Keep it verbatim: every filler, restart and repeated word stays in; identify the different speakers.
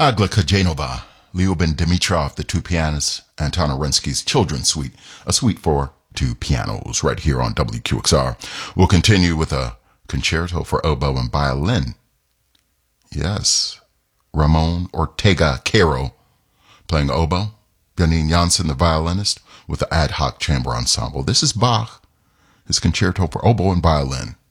Speaker 1: Agla Kajanova, Lyubin Dimitrov, the two pianists, Anton Arensky's Children's Suite, a suite for two pianos right here on W Q X R. We'll continue with a concerto for oboe and violin. Yes, Ramon Ortega Caro playing oboe, Janine Janssen, the violinist, with the ad hoc chamber ensemble. This is Bach, his concerto for oboe and violin.